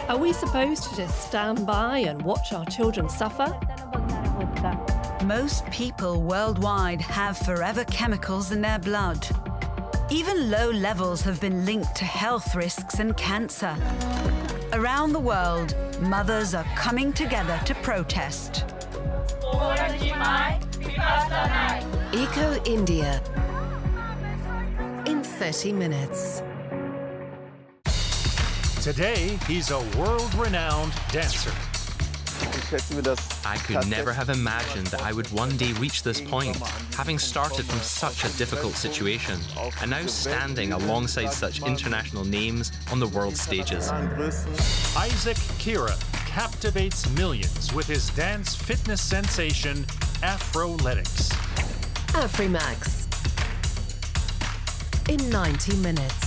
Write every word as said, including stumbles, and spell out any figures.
Are we supposed to just stand by and watch our children suffer? Most people worldwide have forever chemicals in their blood. Even low levels have been linked to health risks and cancer. Around the world, mothers are coming together to protest. Eco India in thirty minutes. Today, he's a world-renowned dancer. I could never have imagined that I would one day reach this point, having started from such a difficult situation, and now standing alongside such international names on the world stages. Isaac Kira captivates millions with his dance fitness sensation, Afroletics. Afrimax in ninety minutes.